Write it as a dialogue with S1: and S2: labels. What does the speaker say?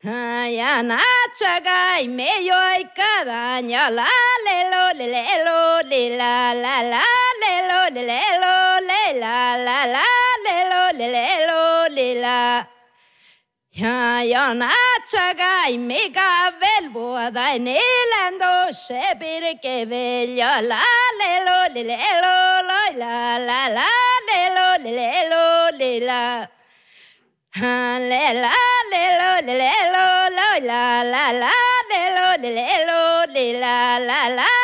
S1: Ya na chagai me yoi kada nya la le lo le la le lo le la le lo le la ya na chagai me ga vel bo dai ne lando shebir ke velya la le lo la le la le la le lo la le lo le la la